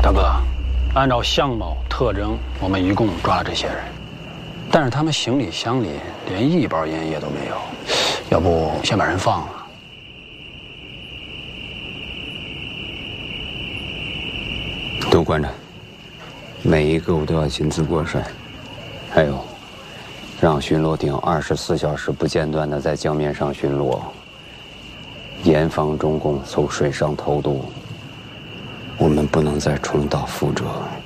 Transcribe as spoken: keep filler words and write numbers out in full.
大哥，按照相貌特征，我们一共抓了这些人，但是他们行李箱里连一包烟叶都没有，要不先把人放了？ 都关着，每一个我都要亲自过审。还有，让巡逻艇二十四小时不间断地在江面上巡逻，严防中共从水上偷渡。我们不能再重蹈覆辙。